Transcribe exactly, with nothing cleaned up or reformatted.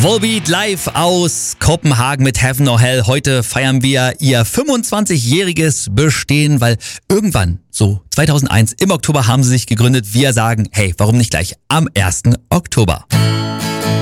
Volbeat live aus Kopenhagen mit Heaven or Hell. Heute feiern wir ihr fünfundzwanzigjähriges Bestehen, weil irgendwann, so zweitausendeins, im Oktober haben sie sich gegründet. Wir sagen, hey, warum nicht gleich am ersten Oktober?